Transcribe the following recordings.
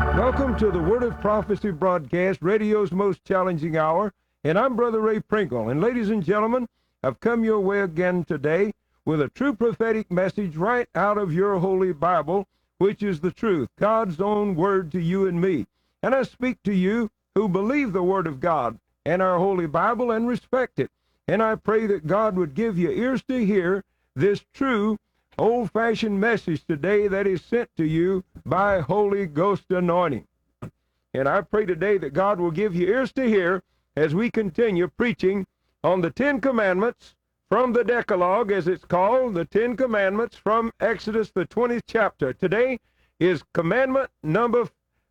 Welcome to the Word of Prophecy broadcast, radio's most challenging hour, and I'm Brother Ray Pringle. And ladies and gentlemen, I've come your way again today with a true prophetic message right out of your Holy Bible, which is the truth, God's own word to you and me. And I speak to you who believe the Word of God and our Holy Bible and respect it. And I pray that God would give you ears to hear this true old-fashioned message today that is sent to you by Holy Ghost anointing. And I pray today that God will give you ears to hear as we continue preaching on the Ten Commandments from the Decalogue, as it's called, the Ten Commandments from Exodus, the 20th chapter. Today is commandment number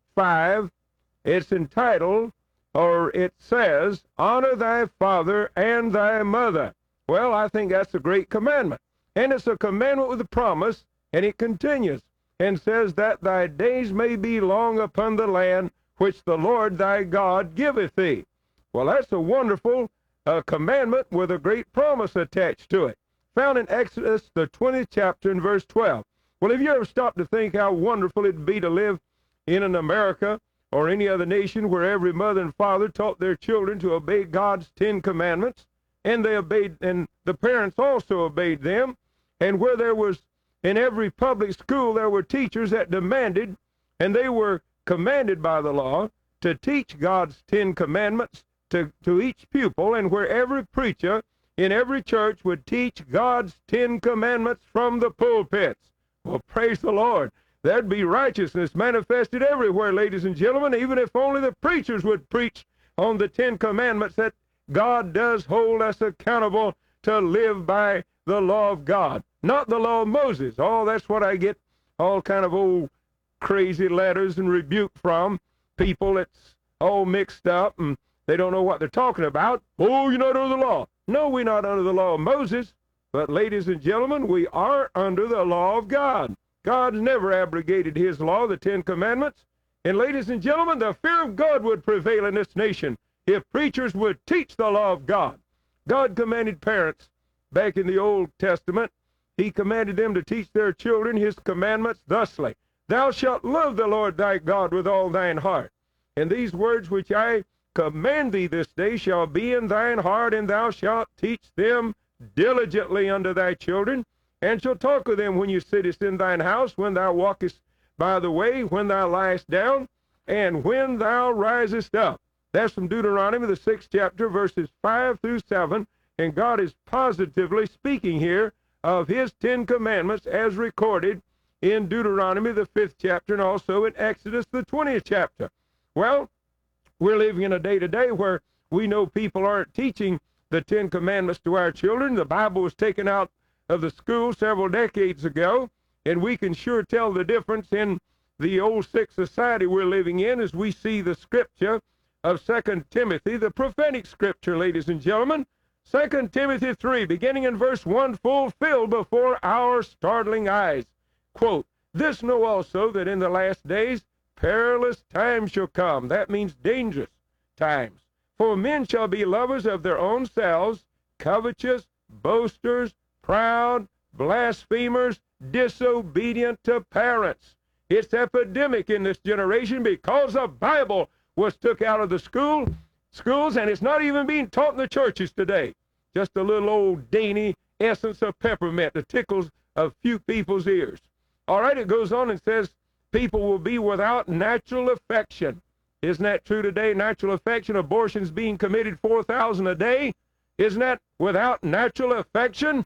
5. It's entitled, or it says, honor thy father and thy mother. Well, I think that's a great commandment. And it's a commandment with a promise, and it continues and says that thy days may be long upon the land which the Lord thy God giveth thee. Well, that's a wonderful commandment with a great promise attached to it, found in Exodus, the 20th chapter, in verse 12. Well, have you ever stopped to think how wonderful it'd be to live in an America or any other nation where every mother and father taught their children to obey God's 10 commandments, and they obeyed, and the parents also obeyed them, and where there was, in every public school, there were teachers that demanded, and they were commanded by the law to teach God's 10 commandments to each pupil, and where every preacher in every church would teach God's 10 commandments from the pulpits. Well, praise the Lord. There'd be righteousness manifested everywhere, ladies and gentlemen, even if only the preachers would preach on the 10 commandments, that God does hold us accountable to live by the law of God, not the law of Moses. Oh, that's what I get all kind of old crazy letters and rebuke from people that's all mixed up and they don't know what they're talking about. Oh, you're not under the law. No, we're not under the law of Moses. But ladies and gentlemen, we are under the law of God. God's never abrogated his law, the 10 commandments. And ladies and gentlemen, the fear of God would prevail in this nation if preachers would teach the law of God. God commanded parents back in the Old Testament, he commanded them to teach their children his commandments thusly. Thou shalt love the Lord thy God with all thine heart. And these words which I command thee this day shall be in thine heart, and thou shalt teach them diligently unto thy children, and shalt talk of them when you sittest in thine house, when thou walkest by the way, when thou liest down, and when thou risest up. That's from Deuteronomy, the 6th chapter, verses 5 through 7. And God is positively speaking here of his 10 commandments as recorded in Deuteronomy, the 5th chapter, and also in Exodus, the 20th chapter. Well, we're living in a day today where we know people aren't teaching the 10 commandments to our children. The Bible was taken out of the school several decades ago, and we can sure tell the difference in the old sick society we're living in as we see the scripture of 2 Timothy, the prophetic scripture, ladies and gentlemen. 2 Timothy 3, beginning in verse 1, fulfilled before our startling eyes. Quote, this know also that in the last days perilous times shall come. That means dangerous times. For men shall be lovers of their own selves, covetous, boasters, proud, blasphemers, disobedient to parents. It's epidemic in this generation because the Bible was took out of the schools, and it's not even being taught in the churches today. Just a little old dainty essence of peppermint that tickles a few people's ears. All right, it goes on and says, people will be without natural affection. Isn't that true today? Natural affection, abortions being committed 4,000 a day. Isn't that without natural affection?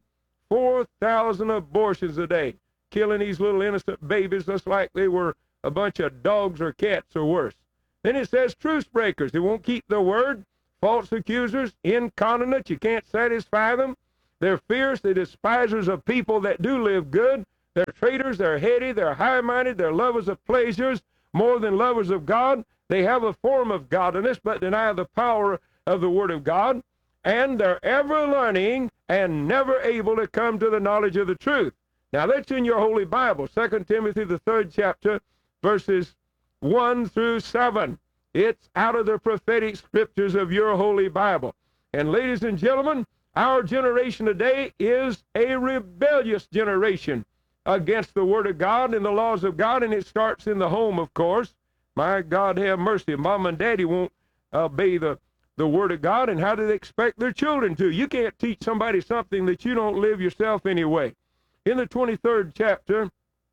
4,000 abortions a day. Killing these little innocent babies just like they were a bunch of dogs or cats or worse. Then it says truce breakers. They won't keep their word. False accusers, incontinent. You can't satisfy them. They're fierce. They're despisers of people that do live good. They're traitors. They're heady. They're high-minded. They're lovers of pleasures more than lovers of God. They have a form of godliness but deny the power of the Word of God. And they're ever learning and never able to come to the knowledge of the truth. Now, that's in your Holy Bible, 2 Timothy, the 3rd chapter, verses 1 through 7. It's out of the prophetic scriptures of your Holy Bible. And ladies and gentlemen, our generation today is a rebellious generation against the Word of God and the laws of God, and it starts in the home, of course. My God have mercy. Mom and daddy won't obey the Word of God, and how do they expect their children to? You can't teach somebody something that you don't live yourself anyway. In the 23rd chapter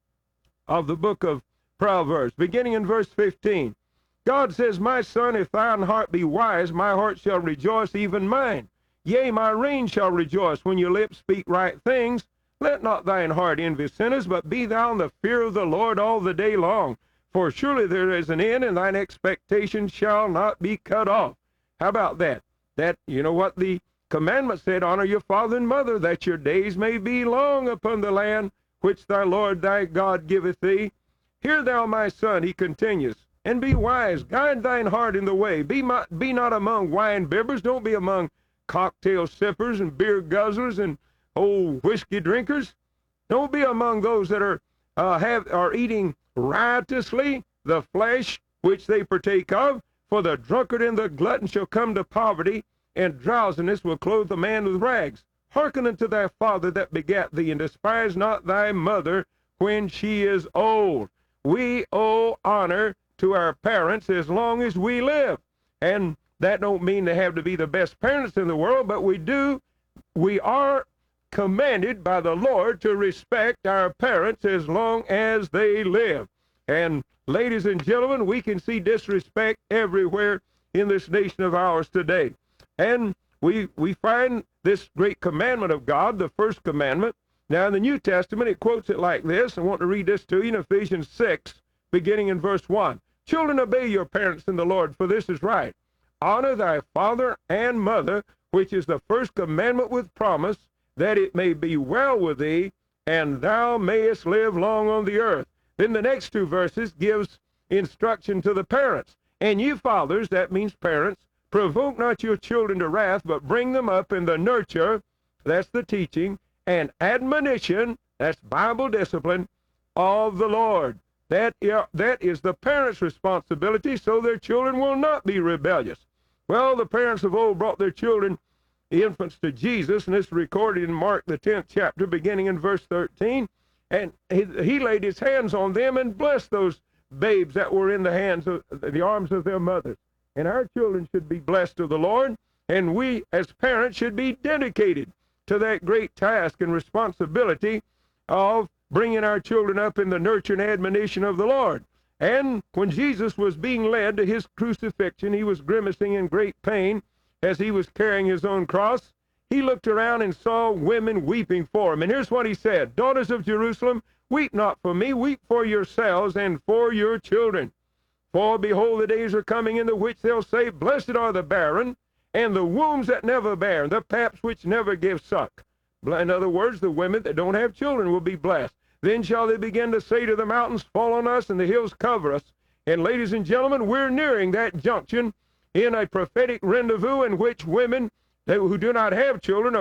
of the book of Proverbs, beginning in verse 15, God says, My son, if thine heart be wise, my heart shall rejoice, even mine. Yea, my reign shall rejoice when your lips speak right things. Let not thine heart envy sinners, but be thou in the fear of the Lord all the day long. For surely there is an end, and thine expectation shall not be cut off. How about that? You know what the commandment said, honor your father and mother, that your days may be long upon the land which thy Lord thy God giveth thee. Hear thou, my son, he continues, and be wise. Guide thine heart in the way. Be not among wine bibbers. Don't be among cocktail sippers and beer guzzlers and old whiskey drinkers. Don't be among those that are eating riotously the flesh which they partake of. For the drunkard and the glutton shall come to poverty, and drowsiness will clothe the man with rags. Hearken unto thy father that begat thee, and despise not thy mother when she is old. We owe honor to our parents as long as we live. And that don't mean they have to be the best parents in the world, but we are commanded by the Lord to respect our parents as long as they live. And ladies and gentlemen, we can see disrespect everywhere in this nation of ours today. And we find this great commandment of God, the first commandment. Now in the New Testament, it quotes it like this. I want to read this to you in Ephesians 6, beginning in verse 1. Children, obey your parents in the Lord, for this is right. Honor thy father and mother, which is the first commandment with promise, that it may be well with thee, and thou mayest live long on the earth. Then the next two verses gives instruction to the parents. And you fathers, that means parents, provoke not your children to wrath, but bring them up in the nurture, that's the teaching, and admonition, that's Bible discipline, of the Lord. That is the parents' responsibility, so their children will not be rebellious. Well, the parents of old brought their children, the infants, to Jesus, and this is recorded in Mark, the 10th chapter, beginning in verse 13. And he laid his hands on them and blessed those babes that were in the arms of their mothers. And our children should be blessed of the Lord, and we as parents should be dedicated to that great task and responsibility of bringing our children up in the nurture and admonition of the Lord. And when Jesus was being led to his crucifixion, he was grimacing in great pain as he was carrying his own cross. He looked around and saw women weeping for him. And here's what he said, Daughters of Jerusalem, weep not for me, weep for yourselves and for your children. For behold, the days are coming in the which they'll say, Blessed are the barren, and the wombs that never bear, the paps which never give suck. In other words, the women that don't have children will be blessed. Then shall they begin to say to the mountains, Fall on us, and the hills cover us. And ladies and gentlemen, we're nearing that junction in a prophetic rendezvous in which women who do not have children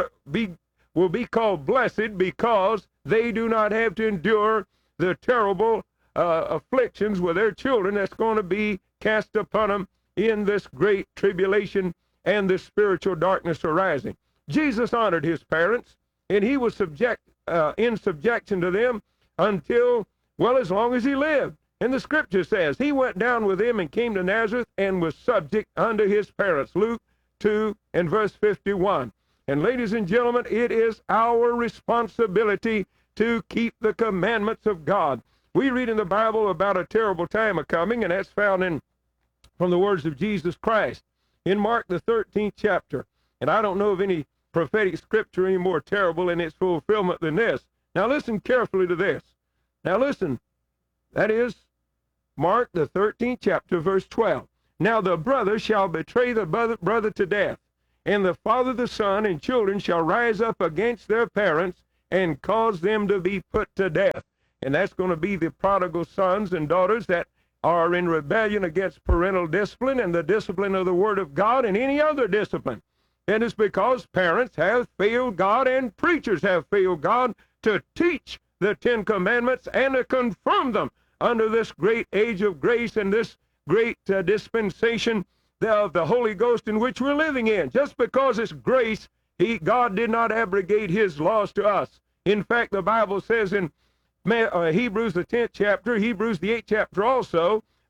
will be called blessed, because they do not have to endure the terrible afflictions with their children that's going to be cast upon them in this great tribulation and this spiritual darkness arising. Jesus honored his parents, and he was in subjection to them until, well, as long as he lived. And the scripture says he went down with them and came to Nazareth and was subject unto his parents. Luke 2 and verse 51. And ladies and gentlemen, it is our responsibility to keep the commandments of God. We read in the Bible about a terrible time a coming, and that's found from the words of Jesus Christ in Mark the 13th chapter. And I don't know of any prophetic scripture any more terrible in its fulfillment than this. Now listen carefully to this. Now listen, that is Mark the 13th chapter, verse 12. Now the brother shall betray the brother to death, and the father the son, and children shall rise up against their parents and cause them to be put to death. And that's going to be the prodigal sons and daughters that are in rebellion against parental discipline and the discipline of the Word of God and any other discipline. And it's because parents have failed God and preachers have failed God to teach the Ten Commandments and to confirm them under this great age of grace and this great dispensation of the Holy Ghost in which we're living in. Just because it's grace, God did not abrogate his laws to us. In fact, the Bible says in Hebrews the 10th chapter, Hebrews the 8th chapter also,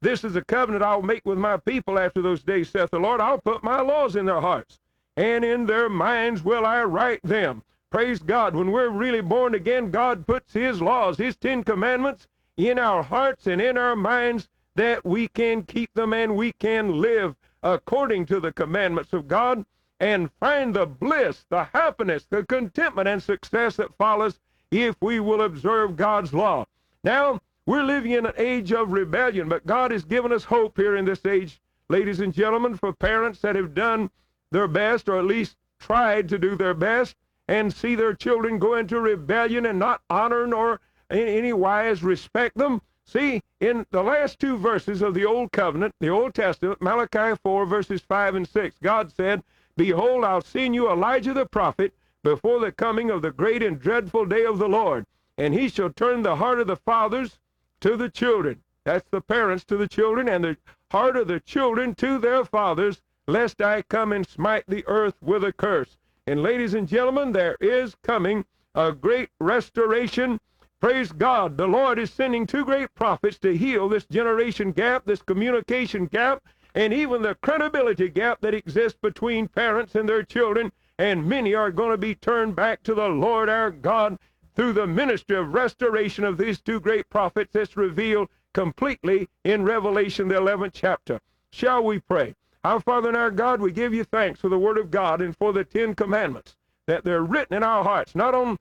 This is a covenant I'll make with my people after those days, saith the Lord. I'll put my laws in their hearts, and in their minds will I write them. Praise God. When we're really born again, God puts his laws, his 10 commandments, in our hearts and in our minds, that we can keep them and we can live according to the commandments of God and find the bliss, the happiness, the contentment, and success that follows if we will observe God's law. Now, we're living in an age of rebellion, but God has given us hope here in this age, ladies and gentlemen, for parents that have done their best, or at least tried to do their best, and see their children go into rebellion and not honor nor in any wise respect them. See, in the last 2 verses of the Old Covenant, the Old Testament, Malachi 4, verses 5 and 6, God said, Behold, I'll send you Elijah the prophet before the coming of the great and dreadful day of the Lord, and he shall turn the heart of the fathers to the children. That's the parents to the children, and the heart of the children to their fathers, lest I come and smite the earth with a curse. And ladies and gentlemen, there is coming a great restoration. Praise God. The Lord is sending 2 great prophets to heal this generation gap, this communication gap, and even the credibility gap that exists between parents and their children. And many are going to be turned back to the Lord our God through the ministry of restoration of these 2 great prophets that's revealed completely in Revelation, the 11th chapter. Shall we pray? Our Father and our God, we give you thanks for the Word of God and for the 10 commandments, that they're written in our hearts, not on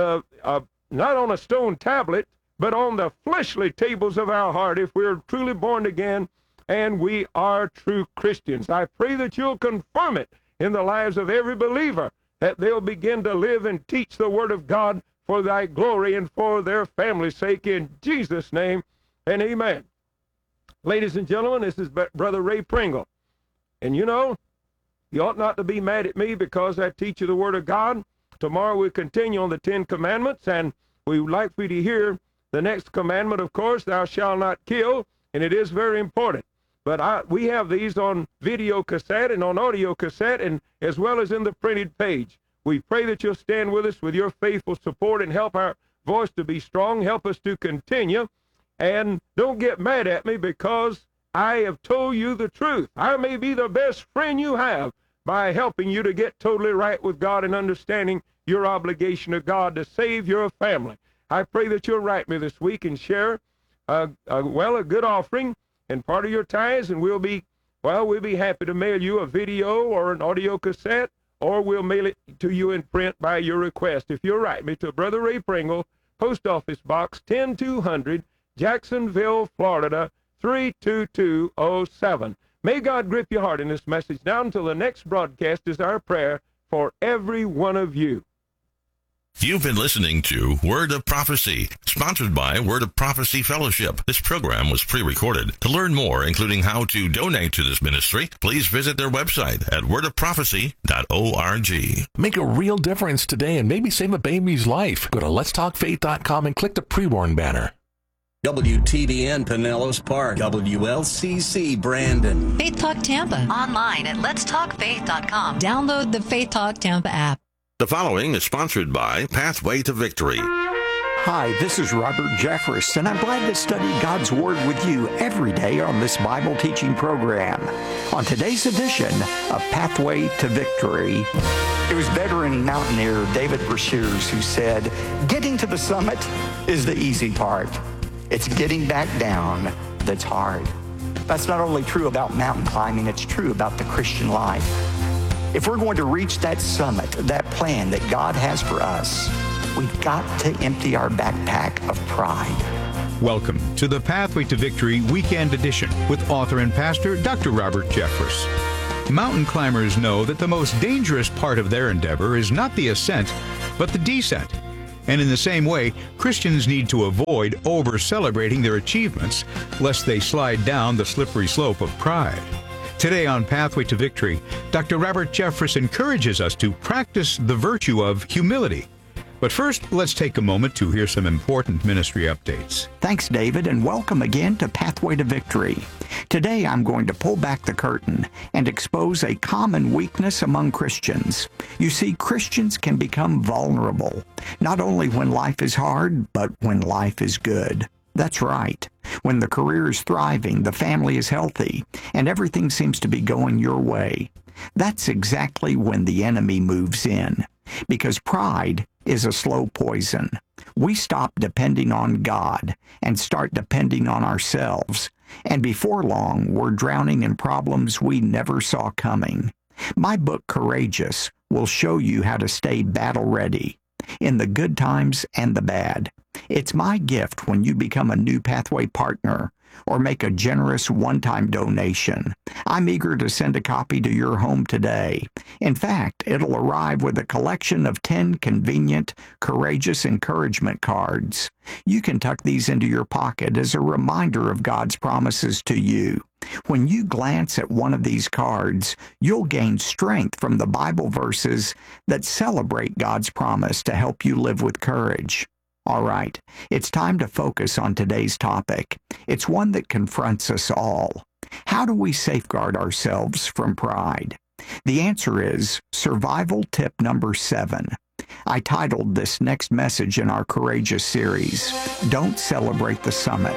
a stone tablet, but on the fleshly tables of our heart, if we're truly born again and we are true Christians. I pray that you'll confirm it in the lives of every believer, that they'll begin to live and teach the Word of God for thy glory and for their family's sake, in Jesus' name, and amen. Ladies and gentlemen, this is Brother Ray Pringle. And you know, you ought not to be mad at me because I teach you the Word of God. Tomorrow we'll continue on the 10 commandments, and we would like for you to hear the next commandment, of course, thou shalt not kill, and it is very important. But we have these on video cassette and on audio cassette, and as well as in the printed page. We pray that you'll stand with us with your faithful support and help our voice to be strong, help us to continue, and don't get mad at me because I have told you the truth. I may be the best friend you have by helping you to get totally right with God and understanding your obligation to God to save your family. I pray that you'll write me this week and share a good offering and part of your tithes, and we'll be happy to mail you a video or an audio cassette, or we'll mail it to you in print by your request. If you'll write me to Brother Ray Pringle, Post Office Box 10200, Jacksonville, Florida, 32207. May God grip your heart in this message. Now until the next broadcast is our prayer for every one of you. You've been listening to Word of Prophecy, sponsored by Word of Prophecy Fellowship. This program was pre-recorded. To learn more, including how to donate to this ministry, please visit their website at wordofprophecy.org. Make a real difference today and maybe save a baby's life. Go to letstalkfaith.com and click the pre-warn banner. WTBN Pinellas Park, WLCC Brandon. Faith Talk Tampa, online at letstalkfaith.com. Download the Faith Talk Tampa app. The following is sponsored by Pathway to Victory. Hi, this is Robert Jeffress, and I'm glad to study God's Word with you every day on this Bible teaching program. On today's edition of Pathway to Victory, it was veteran mountaineer David Brashears who said, "Getting to the summit is the easy part. It's getting back down that's hard." That's not only true about mountain climbing, it's true about the Christian life. If we're going to reach that summit, that plan that God has for us, we've got to empty our backpack of pride. Welcome to the Pathway to Victory Weekend Edition with author and pastor Dr. Robert Jeffress. Mountain climbers know that the most dangerous part of their endeavor is not the ascent, but the descent. And in the same way, Christians need to avoid over-celebrating their achievements, lest they slide down the slippery slope of pride. Today on Pathway to Victory, Dr. Robert Jeffress encourages us to practice the virtue of humility. But first, let's take a moment to hear some important ministry updates. Thanks, David, and welcome again to Pathway to Victory. Today, I'm going to pull back the curtain and expose a common weakness among Christians. You see, Christians can become vulnerable, not only when life is hard, but when life is good. That's right. When the career is thriving, the family is healthy, and everything seems to be going your way, that's exactly when the enemy moves in. Because pride is a slow poison. We stop depending on God and start depending on ourselves. And before long, we're drowning in problems we never saw coming. My book, Courageous, will show you how to stay battle ready in the good times and the bad. It's my gift when you become a New Pathway partner or make a generous one-time donation. I'm eager to send a copy to your home today. In fact, it'll arrive with a collection of 10 convenient, courageous encouragement cards. You can tuck these into your pocket as a reminder of God's promises to you. When you glance at one of these cards, you'll gain strength from the Bible verses that celebrate God's promise to help you live with courage. All right, it's time to focus on today's topic. It's one that confronts us all. How do we safeguard ourselves from pride? The answer is survival tip number 7. I titled this next message in our Courageous series, Don't Celebrate the Summit.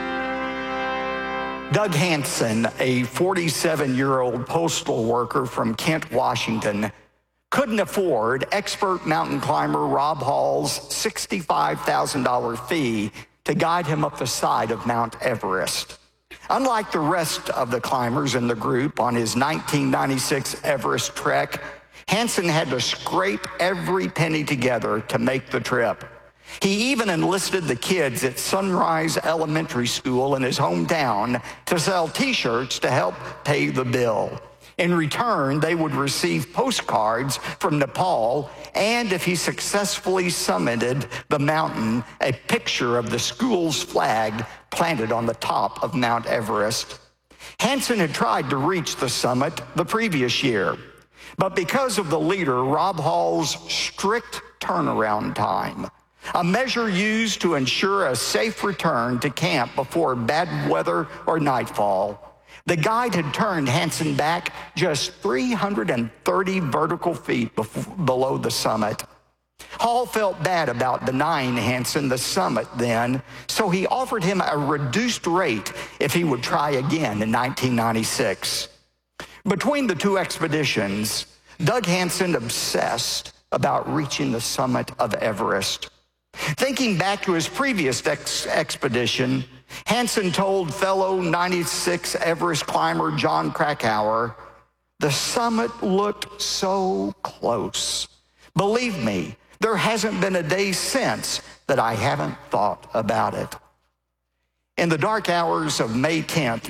Doug Hansen, a 47-year-old postal worker from Kent, Washington, couldn't afford expert mountain climber Rob Hall's $65,000 fee to guide him up the side of Mount Everest. Unlike the rest of the climbers in the group on his 1996 Everest trek, Hansen had to scrape every penny together to make the trip. He even enlisted the kids at Sunrise Elementary School in his hometown to sell T-shirts to help pay the bill. In return, they would receive postcards from Nepal, and if he successfully summited the mountain, a picture of the school's flag planted on the top of Mount Everest. Hansen had tried to reach the summit the previous year, but because of the leader, Rob Hall's strict turnaround time, a measure used to ensure a safe return to camp before bad weather or nightfall, the guide had turned Hansen back just 330 vertical feet below the summit. Hall felt bad about denying Hansen the summit then, so he offered him a reduced rate if he would try again in 1996. Between the two expeditions, Doug Hansen obsessed about reaching the summit of Everest. Thinking back to his previous expedition, Hansen told fellow 96 Everest climber John Krakauer, "The summit looked so close. Believe me, there hasn't been a day since that I haven't thought about it." In the dark hours of May 10th,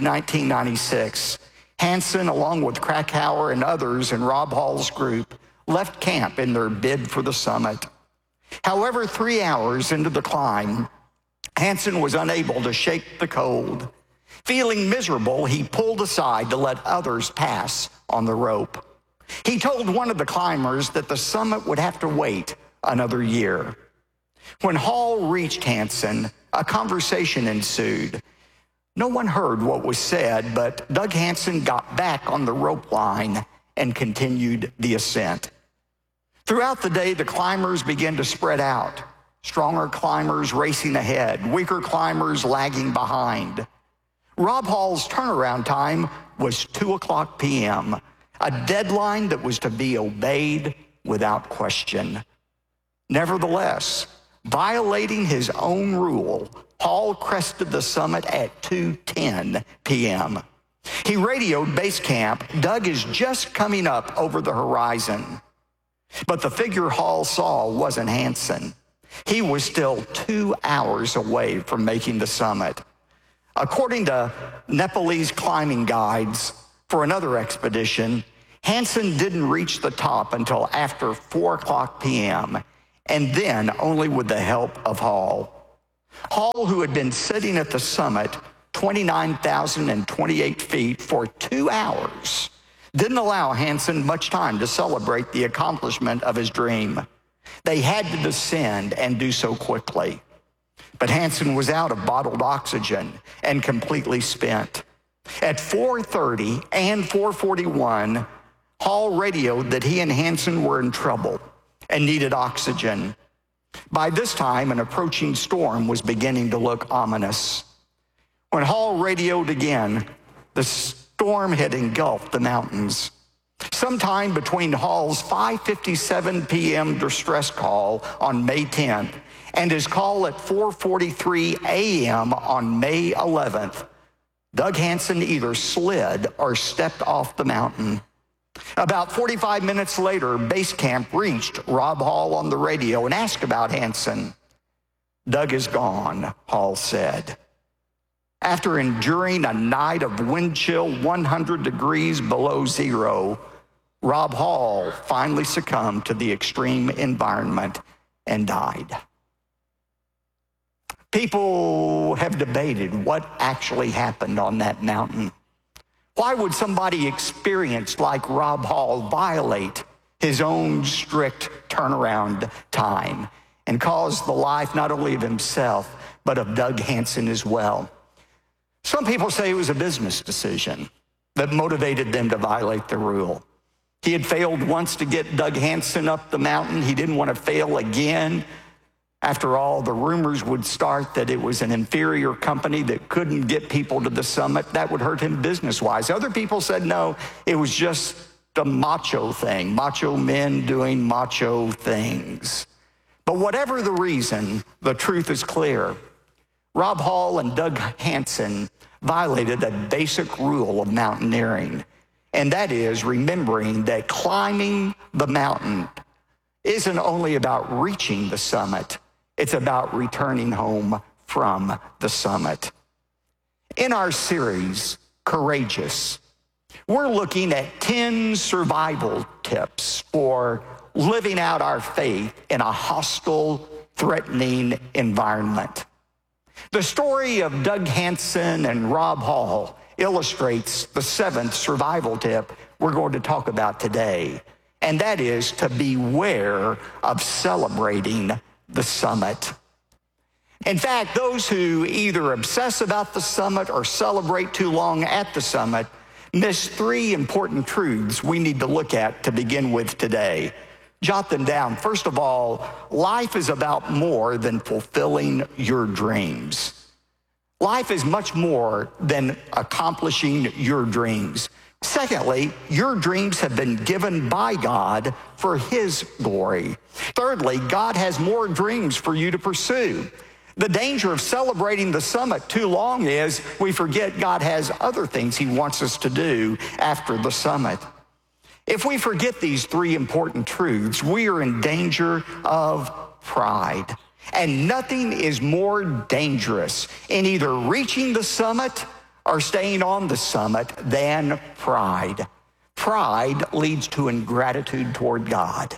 1996, Hansen, along with Krakauer and others in Rob Hall's group, left camp in their bid for the summit. However, 3 hours into the climb, Hansen was unable to shake the cold. Feeling miserable, he pulled aside to let others pass on the rope. He told one of the climbers that the summit would have to wait another year. When Hall reached Hansen, a conversation ensued. No one heard what was said, but Doug Hansen got back on the rope line and continued the ascent. Throughout the day, the climbers began to spread out. Stronger climbers racing ahead, weaker climbers lagging behind. Rob Hall's turnaround time was 2:00 p.m., a deadline that was to be obeyed without question. Nevertheless, violating his own rule, Hall crested the summit at 2:10 p.m. He radioed base camp, "Doug is just coming up over the horizon." But the figure Hall saw wasn't Hansen. He was still 2 hours away from making the summit. According to Nepalese climbing guides for another expedition, Hansen didn't reach the top until after 4:00 p.m., and then only with the help of Hall. Hall, who had been sitting at the summit, 29,028 feet, for 2 hours, didn't allow Hansen much time to celebrate the accomplishment of his dream. They had to descend and do so quickly. But Hansen was out of bottled oxygen and completely spent. At 4:30 and 4:41, Hall radioed that he and Hansen were in trouble and needed oxygen. By this time, an approaching storm was beginning to look ominous. When Hall radioed again, the storm had engulfed the mountains. Sometime between Hall's 5:57 p.m. distress call on May 10th and his call at 4:43 a.m. on May 11th, Doug Hansen either slid or stepped off the mountain. About 45 minutes later, base camp reached Rob Hall on the radio and asked about Hansen. "Doug is gone," Hall said. After enduring a night of wind chill 100 degrees below zero, Rob Hall finally succumbed to the extreme environment and died. People have debated what actually happened on that mountain. Why would somebody experienced like Rob Hall violate his own strict turnaround time and cause the life not only of himself, but of Doug Hansen as well? Some people say it was a business decision that motivated them to violate the rule. He had failed once to get Doug Hansen up the mountain. He didn't want to fail again. After all, the rumors would start that it was an inferior company that couldn't get people to the summit. That would hurt him business-wise. Other people said, no, it was just a macho thing, macho men doing macho things. But whatever the reason, the truth is clear. Rob Hall and Doug Hansen violated a basic rule of mountaineering, and that is remembering that climbing the mountain isn't only about reaching the summit, it's about returning home from the summit. In our series, Courageous, we're looking at 10 survival tips for living out our faith in a hostile, threatening environment. The story of Doug Hansen and Rob Hall illustrates the 7th survival tip we're going to talk about today, and that is to beware of celebrating the summit. In fact, those who either obsess about the summit or celebrate too long at the summit miss 3 important truths we need to look at to begin with today. Jot them down. First of all, life is about more than fulfilling your dreams. Life is much more than accomplishing your dreams. Secondly, your dreams have been given by God for His glory. Thirdly, God has more dreams for you to pursue. The danger of celebrating the summit too long is we forget God has other things He wants us to do after the summit. If we forget these 3 important truths, we are in danger of pride. And nothing is more dangerous in either reaching the summit or staying on the summit than pride. Pride leads to ingratitude toward God.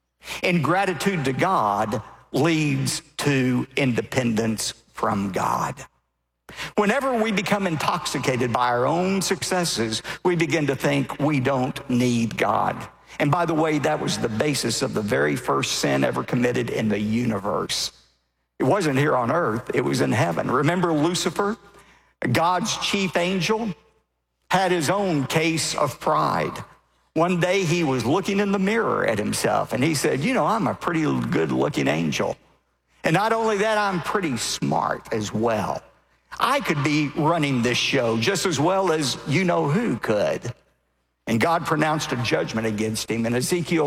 Ingratitude to God leads to independence from God. Whenever we become intoxicated by our own successes, we begin to think we don't need God. And by the way, that was the basis of the very first sin ever committed in the universe. It wasn't here on earth, it was in heaven. Remember Lucifer, God's chief angel, had his own case of pride. One day he was looking in the mirror at himself and he said, you know, I'm a pretty good looking angel. And not only that, I'm pretty smart as well. I could be running this show just as well as you know who could. And God pronounced a judgment against him. In Ezekiel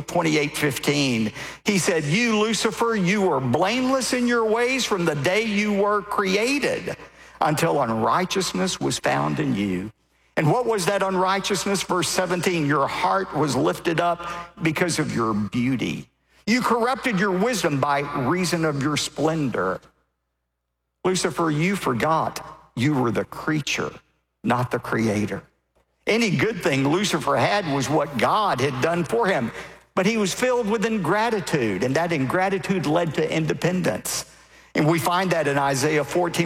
28:15, he said, you, Lucifer, you were blameless in your ways from the day you were created until unrighteousness was found in you. And what was that unrighteousness? Verse 17, your heart was lifted up because of your beauty. You corrupted your wisdom by reason of your splendor. Lucifer, you forgot you were the creature, not the creator. Any good thing Lucifer had was what God had done for him, but he was filled with ingratitude, and that ingratitude led to independence. And we find that in Isaiah 14.